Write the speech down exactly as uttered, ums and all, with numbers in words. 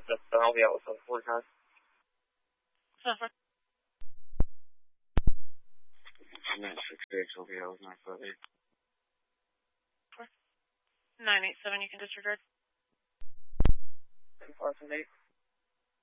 That's done. I'll be out with four cars. Suffer. nine six six, I'll be out with nine five eight. nine eight seven, you can disregard. ten four eight.